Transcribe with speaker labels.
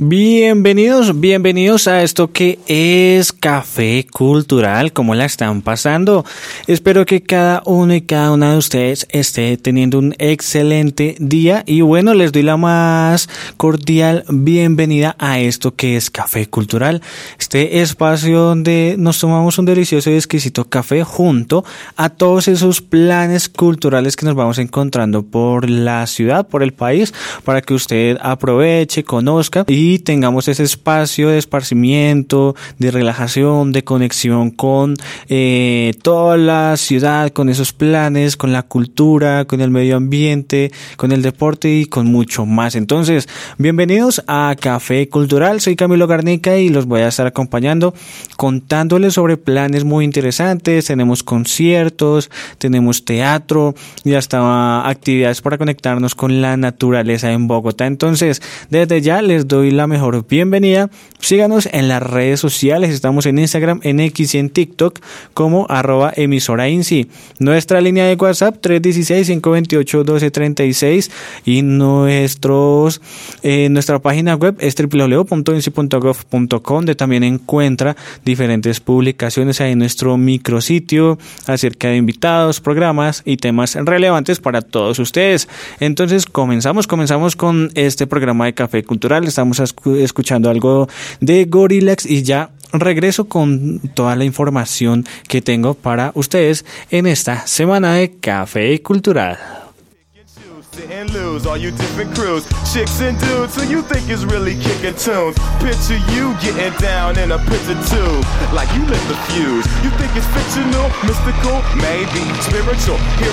Speaker 1: Bienvenidos a esto que es Café Cultural. ¿Cómo la están pasando? Espero que cada uno y cada una de ustedes esté teniendo un excelente día. Y bueno, les doy la más cordial bienvenida a esto que es Café Cultural. Este espacio donde nos tomamos un delicioso y exquisito café junto a todos esos planes culturales que nos vamos encontrando por la ciudad, por el país, para que usted aproveche, conozca y tengamos ese espacio de esparcimiento, de relajación, de conexión con toda la ciudad, con esos planes, con la cultura, con el medio ambiente, con el deporte y con mucho más. Entonces, bienvenidos a Café Cultural. Soy Camilo Garnica y los voy a estar acompañando contándoles sobre planes muy interesantes. Tenemos conciertos, tenemos teatro y hasta actividades para conectarnos con la naturaleza en Bogotá. Entonces, desde ya les doy la mejor bienvenida. Síganos en las redes sociales. Estamos en Instagram, en X y en TikTok como @emisorainsi. Nuestra línea de WhatsApp 316-528-1236 y nuestra página web es www.insi.gov.co, donde también encuentra diferentes publicaciones ahí en nuestro micrositio acerca de invitados, programas y temas relevantes para todos ustedes. Entonces comenzamos con este programa de Café Cultural. Estamos escuchando algo de Gorillaz y ya regreso con toda la información que tengo para ustedes en esta semana de Café Cultural.
Speaker 2: And lose all you different crews, chicks and dudes who you think is really kicking tunes. Picture you getting down in a picture too, like you lit the fuse. You think it's fictional, mystical, maybe spiritual. Hear